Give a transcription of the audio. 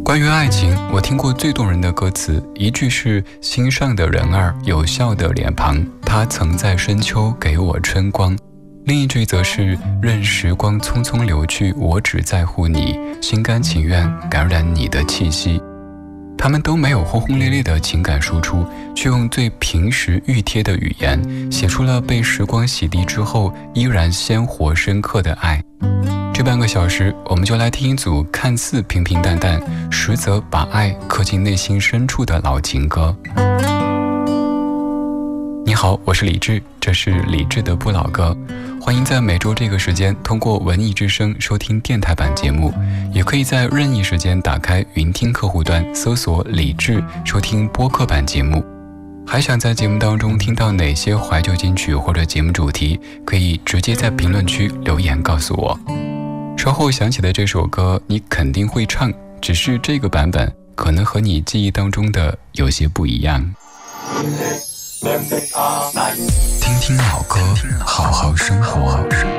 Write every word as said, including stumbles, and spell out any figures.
关于爱情，我听过最动人的歌词，一句是心上的人儿有笑的脸庞，他曾在深秋给我春光。另一句则是任时光匆匆流去，我只在乎你，心甘情愿感染你的气息。他们都没有轰轰烈烈的情感输出，却用最平实熨贴的语言写出了被时光洗涤之后依然鲜活深刻的爱。这半个小时，我们就来听一组看似平平淡淡，实则把爱刻进内心深处的老情歌。你好，我是李志，这是李志的不老歌。欢迎在每周这个时间通过文艺之声收听电台版节目，也可以在任意时间打开云听客户端搜索李志收听播客版节目。还想在节目当中听到哪些怀旧金曲或者节目主题，可以直接在评论区留言告诉我。稍后响起的这首歌你肯定会唱，只是这个版本可能和你记忆当中的有些不一样。听听老歌，好好生活。